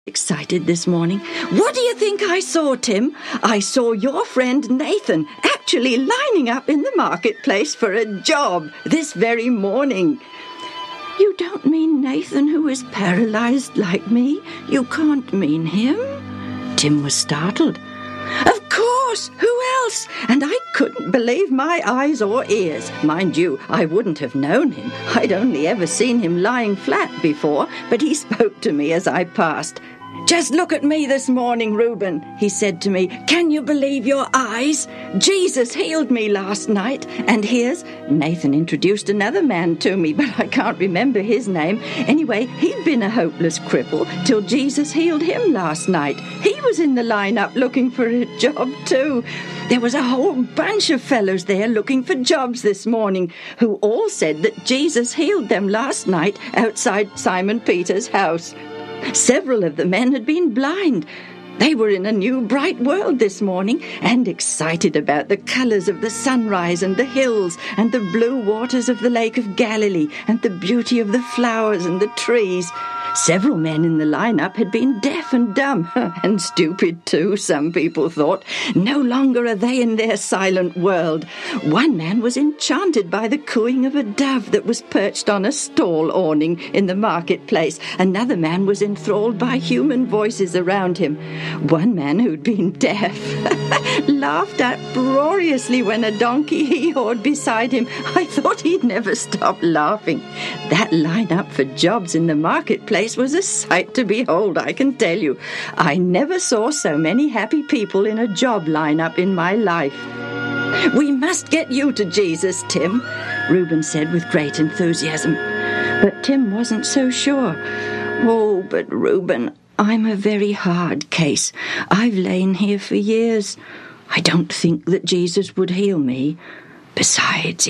Excited this morning. What do you think I saw, Tim? I saw your friend Nathan actually lining up in the marketplace for a job this very morning. You don't mean Nathan, who is paralyzed like me? You can't mean him? Tim was startled. Of course! Who else? And I couldn't believe my eyes or ears. Mind you, I wouldn't have known him. I'd only ever seen him lying flat before, but he spoke to me as I passed. Just look at me this morning, Reuben, he said to me. Can you believe your eyes? Jesus healed me last night. And here's... Nathan introduced another man to me, but I can't remember his name. Anyway, he'd been a hopeless cripple till Jesus healed him last night. He was in the lineup looking for a job too. There was a whole bunch of fellows there looking for jobs this morning who all said that Jesus healed them last night outside Simon Peter's house. Several of the men had been blind. They were in a new bright world this morning and excited about the colours of the sunrise and the hills and the blue waters of the Lake of Galilee and the beauty of the flowers and the trees. Several men in the lineup had been deaf and dumb, and stupid too, some people thought. No longer are they in their silent world. One man was enchanted by the cooing of a dove that was perched on a stall awning in the marketplace. Another man was enthralled by human voices around him. One man who'd been deaf laughed uproariously when a donkey hee-hawed beside him. I thought he'd never stop laughing. That lineup for jobs in the marketplace was a sight to behold, I can tell you. I never saw so many happy people in a job lineup in my life. We must get you to Jesus, Tim, Reuben said with great enthusiasm. But Tim wasn't so sure. Oh, but Reuben, I'm a very hard case. I've lain here for years. I don't think that Jesus would heal me. Besides,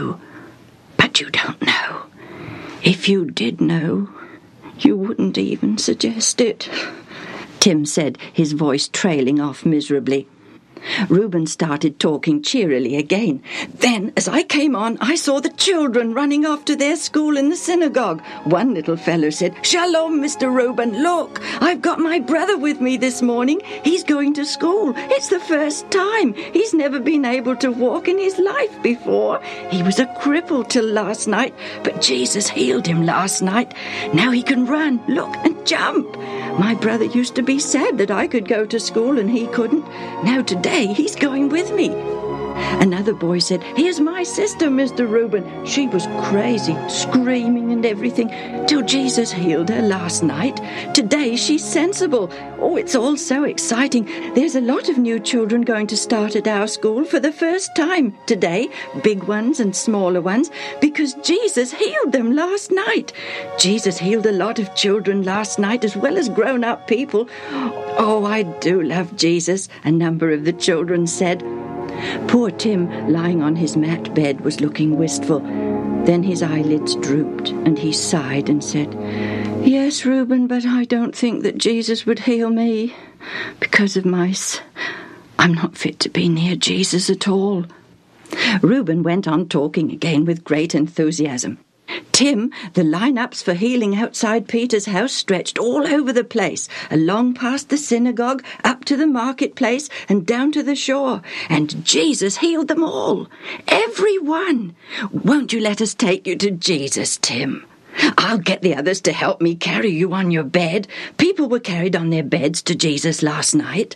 But you don't know. If you did know, you wouldn't even suggest it, Tim said, his voice trailing off miserably. Reuben started talking cheerily again. Then, as I came on, I saw the children running off to their school in the synagogue. One little fellow said, Shalom, Mr. Reuben. Look, I've got my brother with me this morning. He's going to school. It's the first time. He's never been able to walk in his life before. He was a cripple till last night, but Jesus healed him last night. Now he can run, look, and jump. My brother used to be sad that I could go to school and he couldn't. Now today, he's going with me. Another boy said, Here's my sister, Mr. Reuben. She was crazy, screaming and everything, till Jesus healed her last night. Today she's sensible. Oh, it's all so exciting. There's a lot of new children going to start at our school for the first time today, big ones and smaller ones, because Jesus healed them last night. Jesus healed a lot of children last night as well as grown-up people. Oh, I do love Jesus, a number of the children said. Poor Tim, lying on his mat bed, was looking wistful. Then his eyelids drooped, and he sighed and said, Yes, Reuben, but I don't think that Jesus would heal me because of I'm not fit to be near Jesus at all. Reuben went on talking again with great enthusiasm. Tim, the lineups for healing outside Peter's house stretched all over the place, along past the synagogue, up to the marketplace, and down to the shore. And Jesus healed them all. Every one. Won't you let us take you to Jesus, Tim? I'll get the others to help me carry you on your bed. People were carried on their beds to Jesus last night.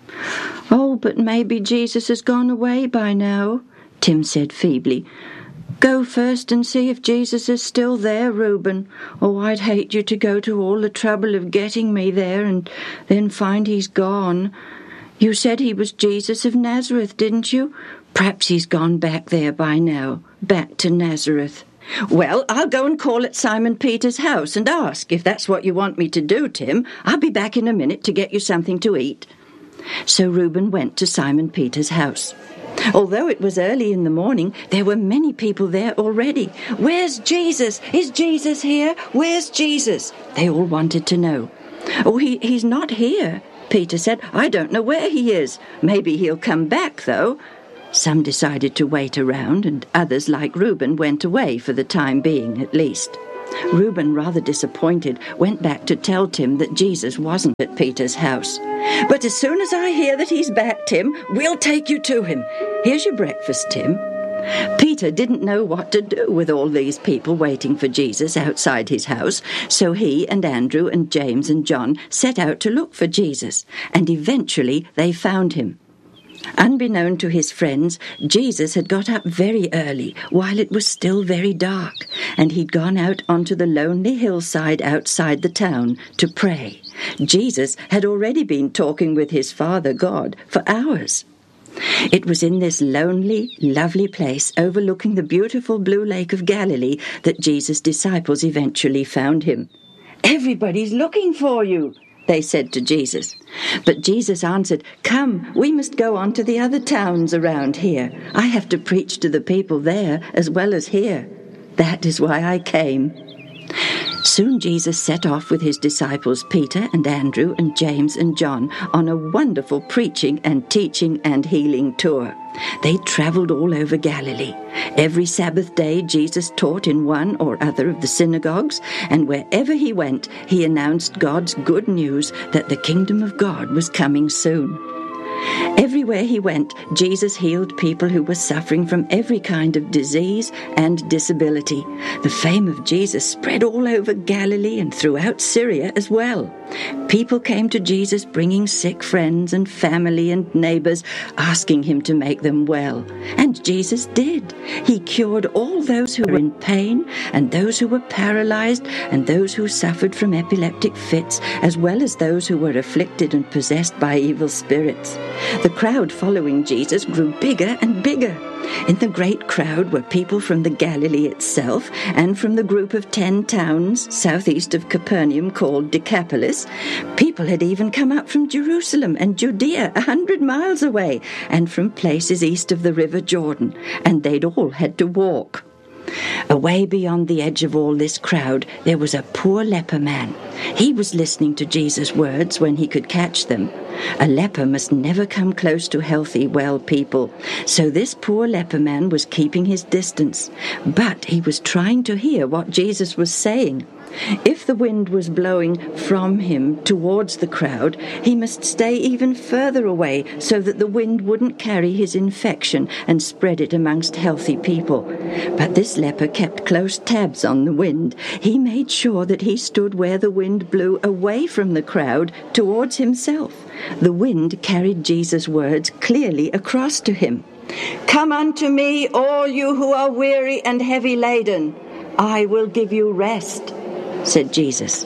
Oh, but maybe Jesus has gone away by now, Tim said feebly. Go first and see if Jesus is still there, Reuben. Oh, I'd hate you to go to all the trouble of getting me there and then find he's gone. You said he was Jesus of Nazareth, didn't you? Perhaps he's gone back there by now, back to Nazareth. Well, I'll go and call at Simon Peter's house and ask if that's what you want me to do, Tim. I'll be back in a minute to get you something to eat. So Reuben went to Simon Peter's house. Although it was early in the morning, there were many people there already. Where's Jesus? Is Jesus here? Where's Jesus? They all wanted to know. Oh, he's not here, Peter said. I don't know where he is. Maybe he'll come back, though. Some decided to wait around, and others, like Reuben, went away for the time being, at least. Reuben, rather disappointed, went back to tell Tim that Jesus wasn't at Peter's house. "But as soon as I hear that he's back, Tim, we'll take you to him. Here's your breakfast, Tim." Peter didn't know what to do with all these people waiting for Jesus outside his house, so he and Andrew and James and John set out to look for Jesus, and eventually they found him. Unbeknown to his friends, Jesus had got up very early while it was still very dark, and he'd gone out onto the lonely hillside outside the town to pray. Jesus had already been talking with his Father God for hours. It was in this lonely, lovely place overlooking the beautiful blue lake of Galilee that Jesus' disciples eventually found him. "Everybody's looking for you," they said to Jesus. But Jesus answered, "Come, we must go on to the other towns around here. I have to preach to the people there as well as here. That is why I came." Soon Jesus set off with his disciples Peter and Andrew and James and John on a wonderful preaching and teaching and healing tour. They travelled all over Galilee. Every Sabbath day Jesus taught in one or other of the synagogues, and wherever he went, he announced God's good news that the kingdom of God was coming soon. Everywhere he went, Jesus healed people who were suffering from every kind of disease and disability. The fame of Jesus spread all over Galilee and throughout Syria as well. People came to Jesus bringing sick friends and family and neighbors, asking him to make them well. And Jesus did. He cured all those who were in pain and those who were paralyzed and those who suffered from epileptic fits, as well as those who were afflicted and possessed by evil spirits. The crowd following Jesus grew bigger and bigger. In the great crowd were people from the Galilee itself and from the group of 10 towns southeast of Capernaum called Decapolis. People had even come up from Jerusalem and Judea 100 miles away and from places east of the River Jordan, and they'd all had to walk. Away beyond the edge of all this crowd, there was a poor leper man. He was listening to Jesus' words when he could catch them. A leper must never come close to healthy, well people. So this poor leper man was keeping his distance, but he was trying to hear what Jesus was saying. If the wind was blowing from him towards the crowd, he must stay even further away so that the wind wouldn't carry his infection and spread it amongst healthy people. But this leper kept close tabs on the wind. He made sure that he stood where the wind blew away from the crowd towards himself. The wind carried Jesus' words clearly across to him. "Come unto me, all you who are weary and heavy laden. I will give you rest," said Jesus.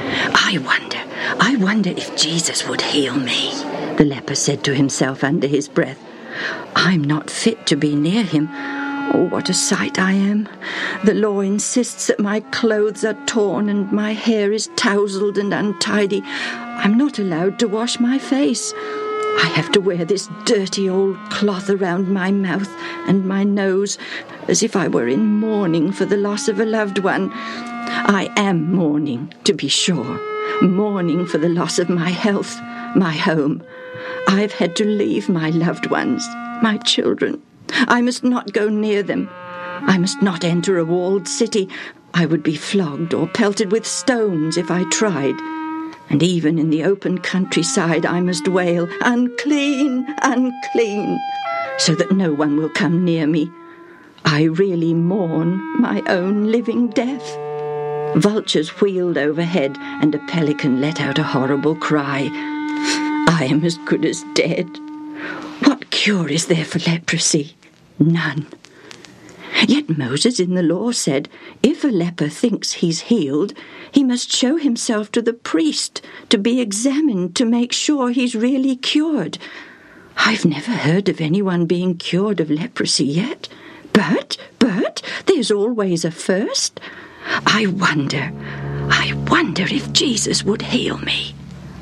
I wonder if Jesus would heal me," the leper said to himself under his breath. "I'm not fit to be near him. Oh, what a sight I am. The law insists that my clothes are torn and my hair is tousled and untidy. I'm not allowed to wash my face. I have to wear this dirty old cloth around my mouth and my nose, as if I were in mourning for the loss of a loved one. I am mourning, to be sure, mourning for the loss of my health, my home. I've had to leave my loved ones, my children. I must not go near them. I must not enter a walled city. I would be flogged or pelted with stones if I tried. And even in the open countryside I must wail, 'Unclean, unclean,' so that no one will come near me. I really mourn my own living death." Vultures wheeled overhead, and a pelican let out a horrible cry. "I am as good as dead. What cure is there for leprosy? None." Yet Moses in the law said, if a leper thinks he's healed, he must show himself to the priest to be examined to make sure he's really cured. I've never heard of anyone being cured of leprosy yet. But, there's always a first. I wonder if Jesus would heal me.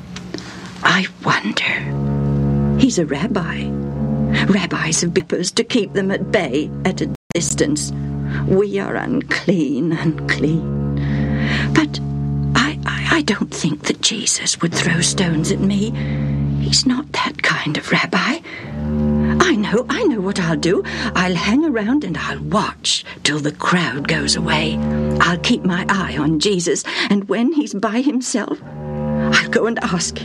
I wonder. He's a rabbi. Rabbis have lepers to keep them at bay, at a distance. We are unclean. But I don't think that Jesus would throw stones at me. He's not that kind of rabbi. I know what I'll do. I'll hang around and I'll watch till the crowd goes away. I'll keep my eye on Jesus, and when he's by himself, I'll go and ask him.